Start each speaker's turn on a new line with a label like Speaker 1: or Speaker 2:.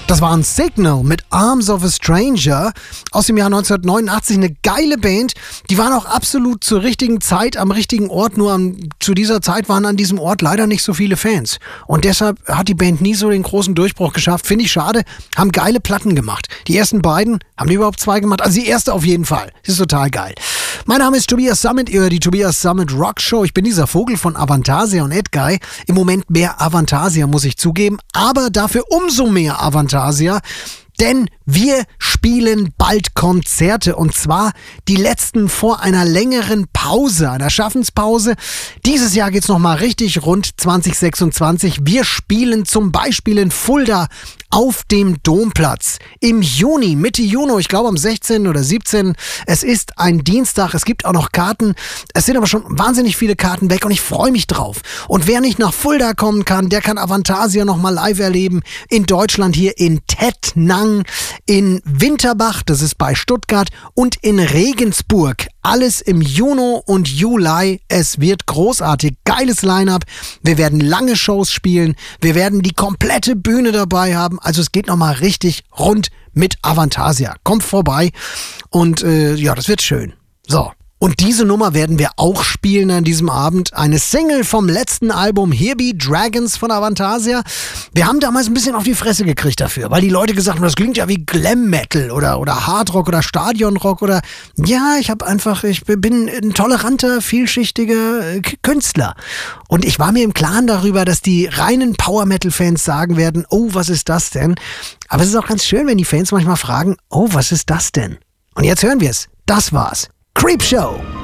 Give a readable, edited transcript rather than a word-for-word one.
Speaker 1: Das war ein Signal mit Arms of a Stranger aus dem Jahr 1989. Eine geile Band. Die waren auch absolut zur richtigen Zeit am richtigen Ort. Nur zu dieser Zeit waren an diesem Ort leider nicht so viele Fans. Und deshalb hat die Band nie so den großen Durchbruch geschafft. Finde ich schade. Haben geile Platten gemacht. Die ersten beiden, haben die überhaupt 2 gemacht? Also die erste auf jeden Fall. Das ist total geil. Mein Name ist Tobias Summit, ihr hört die Tobias Summit Rock Show. Ich bin dieser Vogel von Avantasia und Edguy. Im Moment mehr Avantasia, muss ich zugeben. Aber dafür umso mehr Avantasia. Denn wir spielen bald Konzerte und zwar die letzten vor einer längeren Pause, einer Schaffenspause. Dieses Jahr geht's nochmal richtig rund 2026. Wir spielen zum Beispiel in Fulda auf dem Domplatz im Juni, Mitte Juni, ich glaube am 16. oder 17. Es ist ein Dienstag, es gibt auch noch Karten. Es sind aber schon wahnsinnig viele Karten weg und ich freue mich drauf. Und wer nicht nach Fulda kommen kann, der kann Avantasia nochmal live erleben. In Deutschland hier in Tettnang, in Winterbach, das ist bei Stuttgart, und in Regensburg. Alles im Juni und Juli. Es wird großartig. Geiles Line-Up. Wir werden lange Shows spielen. Wir werden die komplette Bühne dabei haben. Also es geht nochmal richtig rund mit Avantasia. Kommt vorbei und ja, das wird schön. So. Und diese Nummer werden wir auch spielen an diesem Abend. Eine Single vom letzten Album Here Be Dragons von Avantasia. Wir haben damals ein bisschen auf die Fresse gekriegt dafür, weil die Leute gesagt haben, das klingt ja wie Glam Metal oder Hardrock oder Stadionrock oder ja, ich bin ein toleranter, vielschichtiger Künstler. Und ich war mir im Klaren darüber, dass die reinen Power Metal Fans sagen werden, oh, was ist das denn? Aber es ist auch ganz schön, wenn die Fans manchmal fragen, oh, was ist das denn? Und jetzt hören wir es. Das war's. Creepshow.